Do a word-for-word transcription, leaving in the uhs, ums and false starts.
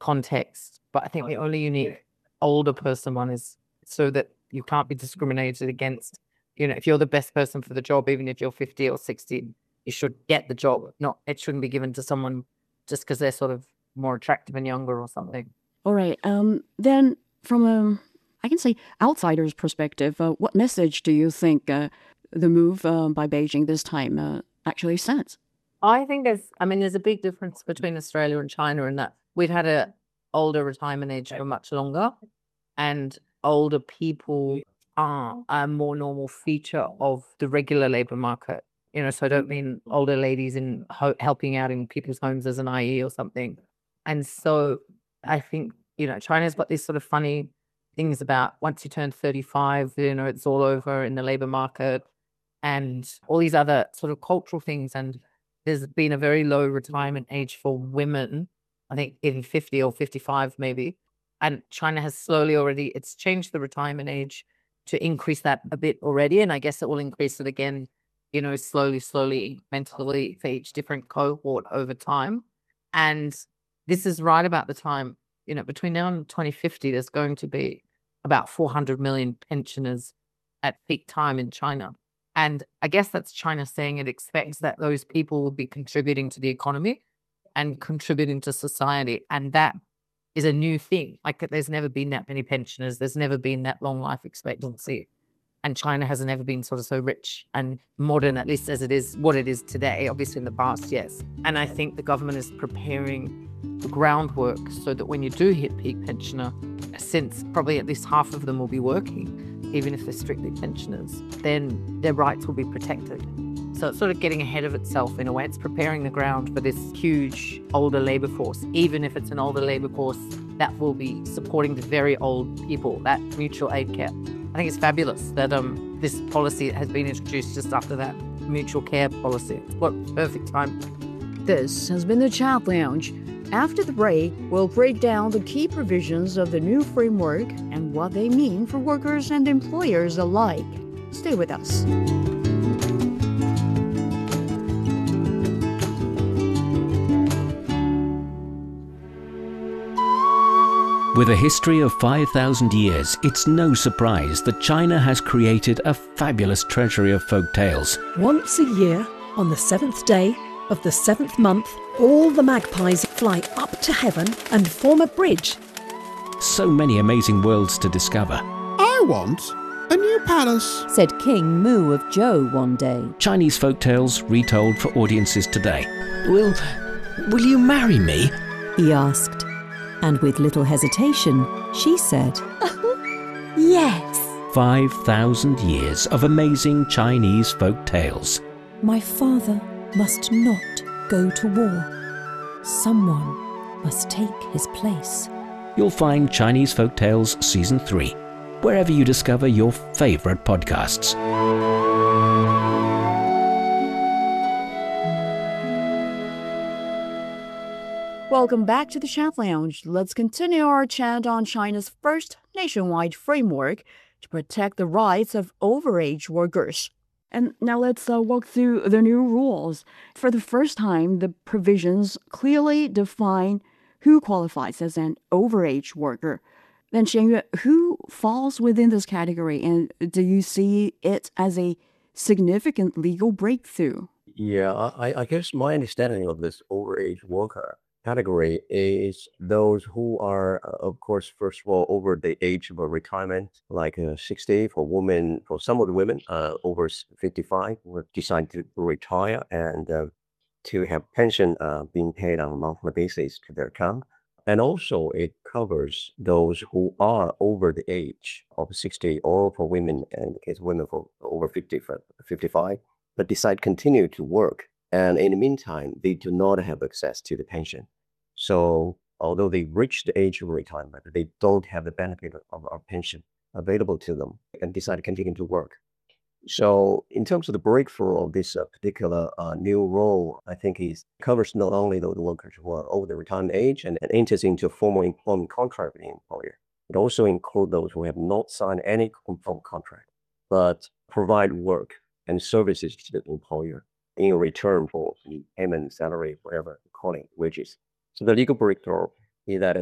context. But I think the only unique older person one is so that you can't be discriminated against. You know, if you're the best person for the job, even if you're fifty or sixty, you should get the job. Not, it shouldn't be given to someone just because they're sort of more attractive and younger or something. All right. Um, then from a, I can say, outsider's perspective, uh, what message do you think uh, the move uh, by Beijing this time uh, actually sends? I think there's, I mean, there's a big difference between Australia and China in that we've had a older retirement age for much longer, and older people are a more normal feature of the regular labour market. You know, so I don't mean older ladies in ho- helping out in people's homes as an I E or something. And so I think, you know, China's got these sort of funny things about once you turn thirty-five, you know, it's all over in the labour market and all these other sort of cultural things. And there's been a very low retirement age for women, I think in fifty or fifty-five maybe. And China has slowly already, it's changed the retirement age to increase that a bit already. And I guess it will increase it again, you know, slowly, slowly, incrementally for each different cohort over time. And this is right about the time, you know, between now and twenty fifty, there's going to be about four hundred million pensioners at peak time in China. And I guess that's China saying it expects that those people will be contributing to the economy and contributing to society. And that is a new thing. Like there's never been that many pensioners. There's never been that long life expectancy. And China hasn't ever been sort of so rich and modern, at least as it is what it is today. Obviously in the past, yes. And I think the government is preparing the groundwork so that when you do hit peak pensioner, since probably at least half of them will be working, even if they're strictly pensioners, then their rights will be protected. So it's sort of getting ahead of itself in a way. It's preparing the ground for this huge older labour force, even if it's an older labour force that will be supporting the very old people, that mutual aid care. I think it's fabulous that um this policy has been introduced just after that mutual care policy. What perfect time. This has been the Chat Lounge. After the break, we'll break down the key provisions of the new framework and what they mean for workers and employers alike. Stay with us. With a history of five thousand years, it's no surprise that China has created a fabulous treasury of folk tales. Once a year, on the seventh day of the seventh month, all the magpies fly up to heaven and form a bridge. So many amazing worlds to discover. I want a new palace, said King Mu of Zhou one day. Chinese folk tales retold for audiences today. Will, will you marry me? He asked. And with little hesitation, she said, yes. five thousand years of amazing Chinese folk tales. My father must not go to war. Someone must take his place. You'll find Chinese Folk Tales Season three, wherever you discover your favourite podcasts. Welcome back to the Chat Lounge. Let's continue our chat on China's first nationwide framework to protect the rights of overage workers. And now let's uh, walk through the new rules. For the first time, the provisions clearly define who qualifies as an overage worker. Then, Xianyue, who falls within this category, and do you see it as a significant legal breakthrough? Yeah, I, I guess my understanding of this overage worker category is those who are, uh, of course, first of all, over the age of retirement, like uh, sixty for women, for some of the women uh, over fifty-five who have decided to retire and uh, to have pension uh, being paid on a monthly basis to their account. And also it covers those who are over the age of sixty, or for women, in the case of women for over fifty, fifty-five, but decide to continue to work. And in the meantime, they do not have access to the pension. So although they reach the age of retirement, they don't have the benefit of our pension available to them and decide to continue to work. So in terms of the breakthrough of this uh, particular uh, new role, I think it covers not only those workers who are over the retirement age and, and enters into a formal employment contract with the employer, but also include those who have not signed any formal contract, but provide work and services to the employer in return for the payment, salary, whatever you call it, wages. So the legal breakthrough is that